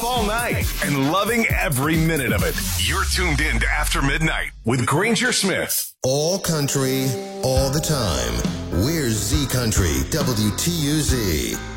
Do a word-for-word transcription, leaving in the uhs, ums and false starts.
off all night and loving every minute of it. You're tuned in to After Midnight with Granger Smith. All country, all the time. We're Z Country, W T U Z.